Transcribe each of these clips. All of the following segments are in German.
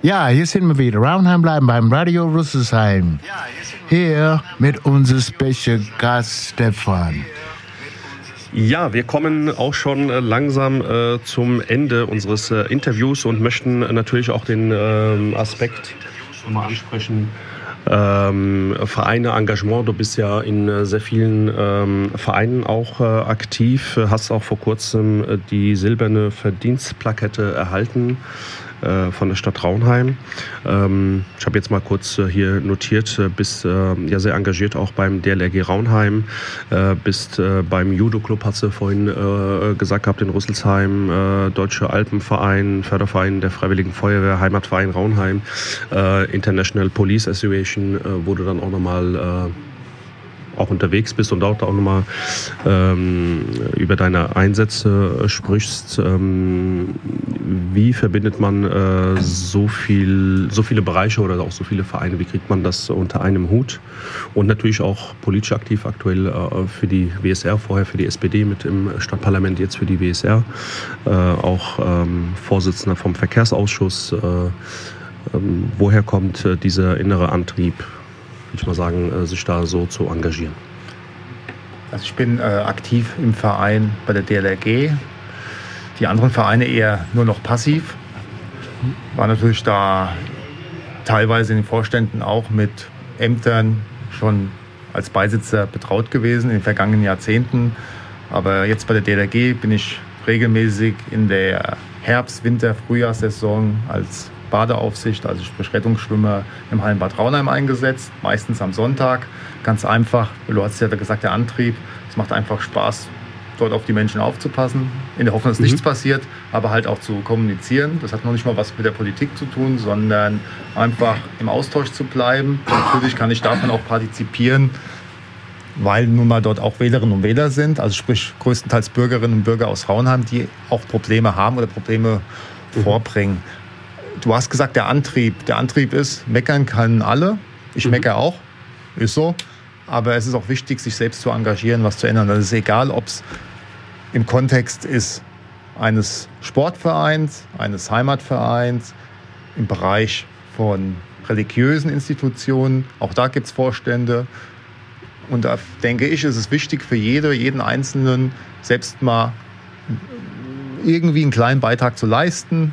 Ja, hier sind wir wieder. Raunheim bleiben beim Radio Rüsselsheim. Hier mit unserem Special Gast Stefan. Ja, wir kommen auch schon langsam zum Ende unseres Interviews und möchten natürlich auch den Aspekt mal ansprechen. Vereine, Engagement. Du bist ja in sehr vielen Vereinen auch aktiv. Hast auch vor kurzem die silberne Verdienstplakette erhalten von der Stadt Raunheim. Ich habe jetzt mal kurz hier notiert, bist ja sehr engagiert auch beim DLRG Raunheim, bist beim Judo-Club, hast du vorhin gesagt gehabt, in Rüsselsheim, Deutsche Alpenverein, Förderverein der Freiwilligen Feuerwehr, Heimatverein Raunheim, International Police Association, wo du dann auch nochmal auch unterwegs bist und dort auch nochmal über deine Einsätze sprichst. Wie verbindet man so viele Bereiche oder auch so viele Vereine? Wie kriegt man das unter einem Hut? Und natürlich auch politisch aktiv aktuell für die WSR, vorher für die SPD mit im Stadtparlament, jetzt für die WSR. Auch Vorsitzender vom Verkehrsausschuss. Woher kommt dieser innere Antrieb, würde ich mal sagen, sich da so zu engagieren? Also ich bin aktiv im Verein bei der DLRG. Die anderen Vereine eher nur noch passiv. War natürlich da teilweise in den Vorständen auch mit Ämtern schon als Beisitzer betraut gewesen in den vergangenen Jahrzehnten. Aber jetzt bei der DLRG bin ich regelmäßig in der Herbst-, Winter-, Frühjahrssaison als Badeaufsicht, also sprich Rettungsschwimmer im Hallenbad Raunheim eingesetzt, meistens am Sonntag. Ganz einfach, du hast ja gesagt, der Antrieb, es macht einfach Spaß, dort auf die Menschen aufzupassen, in der Hoffnung, dass nichts passiert, aber halt auch zu kommunizieren. Das hat noch nicht mal was mit der Politik zu tun, sondern einfach im Austausch zu bleiben. Natürlich kann ich davon auch partizipieren, weil nun mal dort auch Wählerinnen und Wähler sind, also sprich größtenteils Bürgerinnen und Bürger aus Raunheim, die auch Probleme haben oder Probleme vorbringen. Du hast gesagt, der Antrieb ist, meckern können alle. Ich meckere auch, ist so. Aber es ist auch wichtig, sich selbst zu engagieren, was zu ändern. Das ist egal, ob es im Kontext ist eines Sportvereins, eines Heimatvereins, im Bereich von religiösen Institutionen. Auch da gibt es Vorstände. Und da denke ich, ist es wichtig für jeden Einzelnen, selbst mal irgendwie einen kleinen Beitrag zu leisten,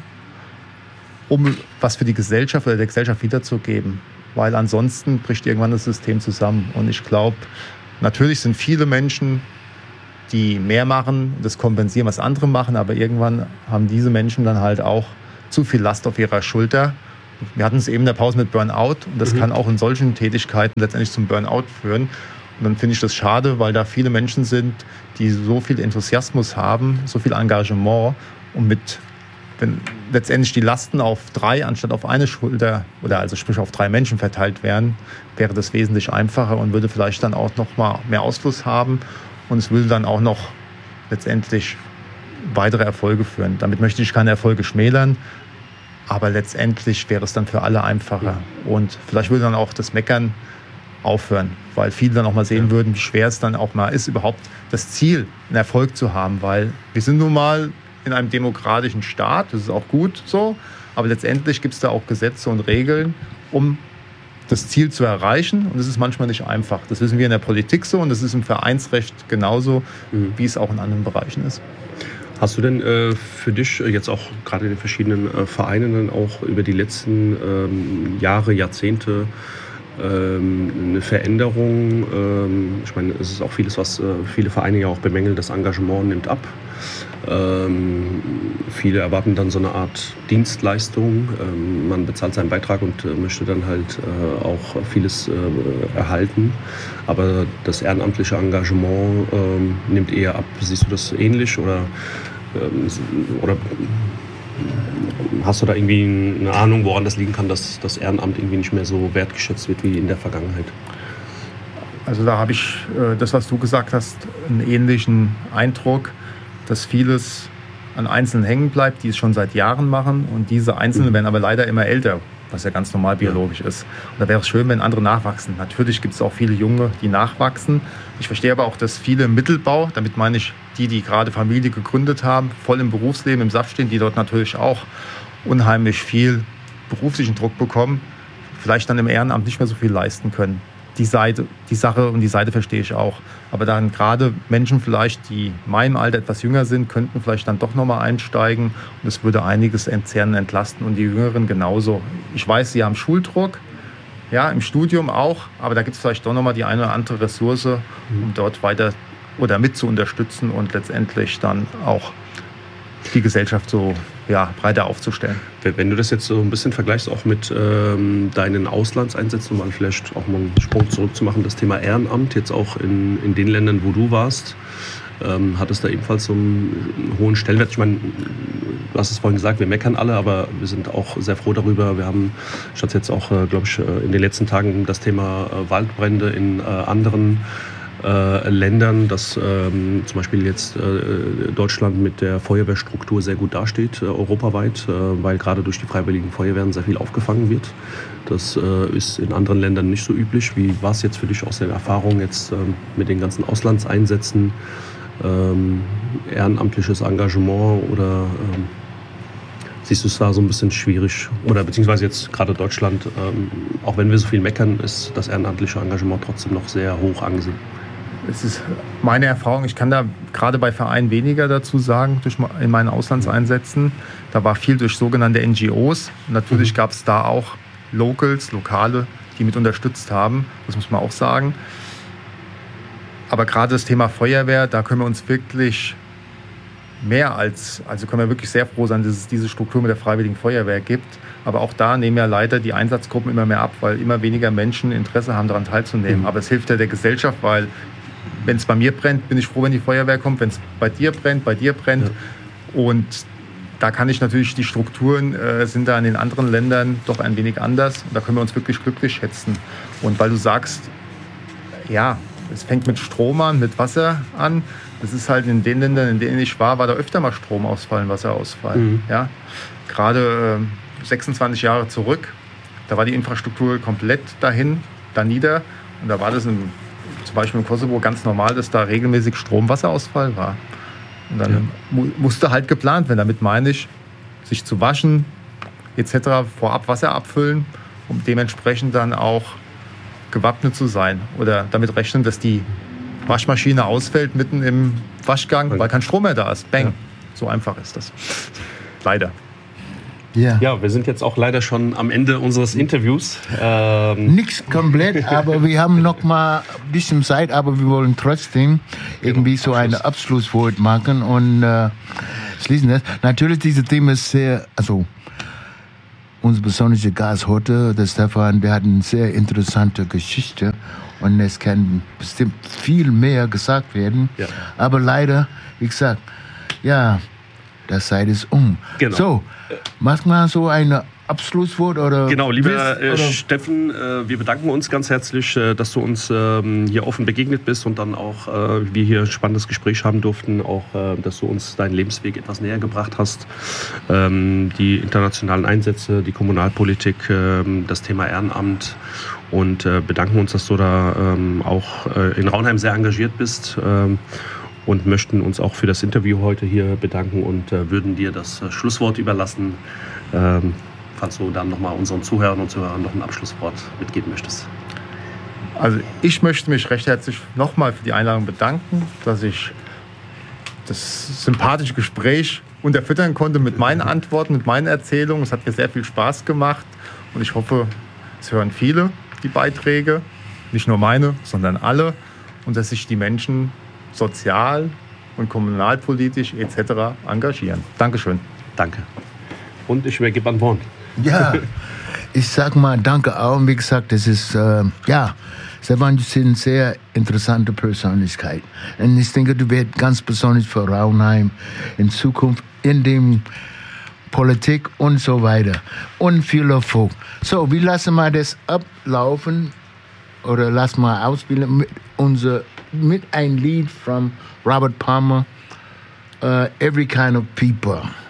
um was für die Gesellschaft oder der Gesellschaft wiederzugeben. Weil ansonsten bricht irgendwann das System zusammen. Und ich glaube, natürlich sind viele Menschen, die mehr machen, das kompensieren, was andere machen, aber irgendwann haben diese Menschen dann halt auch zu viel Last auf ihrer Schulter. Wir hatten es eben in der Pause mit Burnout und das kann auch in solchen Tätigkeiten letztendlich zum Burnout führen. Und dann finde ich das schade, weil da viele Menschen sind, die so viel Enthusiasmus haben, so viel Engagement und wenn letztendlich die Lasten auf 3 anstatt auf eine Schulter oder also sprich auf 3 Menschen verteilt wären, wäre das wesentlich einfacher und würde vielleicht dann auch noch mal mehr Ausfluss haben und es würde dann auch noch letztendlich weitere Erfolge führen. Damit möchte ich keine Erfolge schmälern, aber letztendlich wäre es dann für alle einfacher und vielleicht würde dann auch das Meckern aufhören, weil viele dann auch mal sehen würden, wie schwer es dann auch mal ist, überhaupt das Ziel, einen Erfolg zu haben, weil wir sind nun mal in einem demokratischen Staat, das ist auch gut so, aber letztendlich gibt es da auch Gesetze und Regeln, um das Ziel zu erreichen und das ist manchmal nicht einfach. Das wissen wir in der Politik so und das ist im Vereinsrecht genauso, wie es auch in anderen Bereichen ist. Hast du denn für dich jetzt auch gerade in den verschiedenen Vereinen dann auch über die letzten Jahre, Jahrzehnte eine Veränderung? Ich meine, es ist auch vieles, was viele Vereine ja auch bemängeln, das Engagement nimmt ab. Viele erwarten dann so eine Art Dienstleistung. Man bezahlt seinen Beitrag und möchte dann halt auch vieles erhalten. Aber das ehrenamtliche Engagement nimmt eher ab. Siehst du das ähnlich oder hast du da irgendwie eine Ahnung, woran das liegen kann, dass das Ehrenamt irgendwie nicht mehr so wertgeschätzt wird wie in der Vergangenheit? Also da habe ich das, was du gesagt hast, einen ähnlichen Eindruck, dass vieles an Einzelnen hängen bleibt, die es schon seit Jahren machen. Und diese Einzelnen werden aber leider immer älter, was ja ganz normal biologisch ist. Und da wäre es schön, wenn andere nachwachsen. Natürlich gibt es auch viele Junge, die nachwachsen. Ich verstehe aber auch, dass viele im Mittelbau, damit meine ich die gerade Familie gegründet haben, voll im Berufsleben, im Saft stehen, die dort natürlich auch unheimlich viel beruflichen Druck bekommen, vielleicht dann im Ehrenamt nicht mehr so viel leisten können. Die Seite verstehe ich auch. Aber dann gerade Menschen vielleicht, die in meinem Alter etwas jünger sind, könnten vielleicht dann doch nochmal einsteigen. Und es würde einiges entzerren, entlasten. Und die Jüngeren genauso. Ich weiß, sie haben Schuldruck, ja, im Studium auch. Aber da gibt es vielleicht doch nochmal die eine oder andere Ressource, um dort weiter oder mit zu unterstützen und letztendlich dann auch die Gesellschaft so breiter aufzustellen. Wenn du das jetzt so ein bisschen vergleichst, auch mit deinen Auslandseinsätzen, um vielleicht auch mal einen Sprung zurückzumachen, das Thema Ehrenamt, jetzt auch in den Ländern, wo du warst, hat es da ebenfalls so einen hohen Stellenwert? Ich meine, du hast es vorhin gesagt, wir meckern alle, aber wir sind auch sehr froh darüber. Wir haben statt jetzt auch, glaube ich, in den letzten Tagen das Thema Waldbrände in anderen Ländern, dass zum Beispiel jetzt Deutschland mit der Feuerwehrstruktur sehr gut dasteht, europaweit, weil gerade durch die Freiwilligen Feuerwehren sehr viel aufgefangen wird. Das ist in anderen Ländern nicht so üblich. Wie war es jetzt für dich aus der Erfahrung jetzt mit den ganzen Auslandseinsätzen, ehrenamtliches Engagement oder siehst du es da so ein bisschen schwierig? Oder beziehungsweise jetzt gerade Deutschland, auch wenn wir so viel meckern, ist das ehrenamtliche Engagement trotzdem noch sehr hoch angesehen. Es ist meine Erfahrung, ich kann da gerade bei Vereinen weniger dazu sagen, in meinen Auslandseinsätzen. Da war viel durch sogenannte NGOs. Natürlich gab es da auch Lokale, die mit unterstützt haben. Das muss man auch sagen. Aber gerade das Thema Feuerwehr, da können wir uns wirklich können wir wirklich sehr froh sein, dass es diese Struktur mit der Freiwilligen Feuerwehr gibt. Aber auch da nehmen ja leider die Einsatzgruppen immer mehr ab, weil immer weniger Menschen Interesse haben, daran teilzunehmen. Aber es hilft ja der Gesellschaft, weil wenn es bei mir brennt, bin ich froh, wenn die Feuerwehr kommt. Wenn es bei dir brennt. Ja. Und da kann ich natürlich, die Strukturen sind da in den anderen Ländern doch ein wenig anders. Und da können wir uns wirklich glücklich schätzen. Und weil du sagst, ja, es fängt mit Strom an, mit Wasser an. Das ist halt in den Ländern, in denen ich war da öfter mal Stromausfall, Wasserausfall. Ja. Gerade 26 Jahre zurück, da war die Infrastruktur komplett da nieder. Und da war das zum Beispiel im Kosovo ganz normal, dass da regelmäßig Wasserausfall war. Und dann musste halt geplant werden. Damit meine ich, sich zu waschen etc. vorab Wasser abfüllen, um dementsprechend dann auch gewappnet zu sein. Oder damit rechnen, dass die Waschmaschine ausfällt mitten im Waschgang, weil kein Strom mehr da ist. Bang. Ja. So einfach ist das. Leider. Ja, wir sind jetzt auch leider schon am Ende unseres Interviews. Nichts komplett, aber wir haben noch mal ein bisschen Zeit, aber wir wollen trotzdem irgendwie so ein Abschlusswort machen und schließen das. Natürlich, dieses Thema ist sehr, unser besonderer Gast heute, der Stefan, der hat eine sehr interessante Geschichte und es kann bestimmt viel mehr gesagt werden. Ja. Aber leider, wie gesagt, das Zeit ist um. Genau. So, mach mal so ein Abschlusswort oder. Genau, lieber Steffen, wir bedanken uns ganz herzlich, dass du uns hier offen begegnet bist und dann auch wir hier ein spannendes Gespräch haben durften, auch dass du uns deinen Lebensweg etwas näher gebracht hast. Die internationalen Einsätze, die Kommunalpolitik, das Thema Ehrenamt und bedanken uns, dass du da auch in Raunheim sehr engagiert bist. Und möchten uns auch für das Interview heute hier bedanken und würden dir das Schlusswort überlassen, falls du dann nochmal unseren Zuhörern und Zuhörern noch ein Abschlusswort mitgeben möchtest. Also ich möchte mich recht herzlich nochmal für die Einladung bedanken, dass ich das sympathische Gespräch unterfüttern konnte mit meinen Antworten, mit meinen Erzählungen. Es hat mir sehr viel Spaß gemacht und ich hoffe, es hören viele die Beiträge, nicht nur meine, sondern alle, und dass sich die Menschen sozial und kommunalpolitisch etc. engagieren. Dankeschön. Danke. Und ich übergebe an Born. Ja, ich sag mal danke auch. Wie gesagt, das ist, Stefan, du bist eine sehr interessante Persönlichkeit. Und ich denke, du wirst ganz besonders für Raunheim in Zukunft in dem Politik und so weiter. Und viel Erfolg. So, wir lassen mal das ablaufen oder lassen mal ausspielen mit ein Lied von Robert Palmer, Every Kind of People.